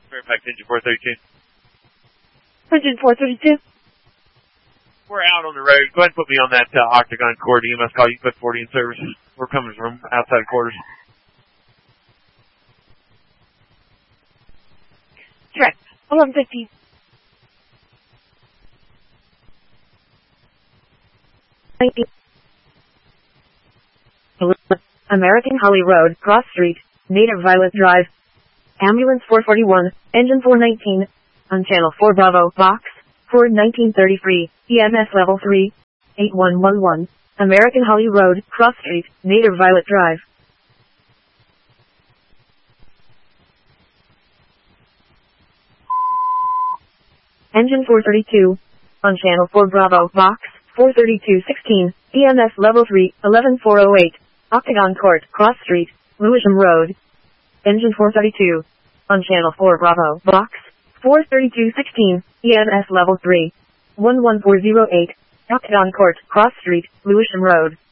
Fairfax, engine 432. Engine 432. We're out on the road. Go ahead and put me on that Octagon cord EMS call. You can put 40 in service. We're coming from outside quarters. Direct. 1150. American Holly Road, Cross Street, Native Violet Drive. Ambulance 441, engine 419. On channel 4 Bravo, box, Ford 1933, EMS level 3, 8111. American Holly Road, Cross Street, Native Violet Drive. Engine 432. On channel 4 Bravo, box, 43216, EMS level 3, 11408. Octagon Court, Cross Street, Lewisham Road. Engine 432. On channel 4 Bravo, box, 43216, EMS level 3, 11408. Octagon Court, Cross Street, Lewisham Road.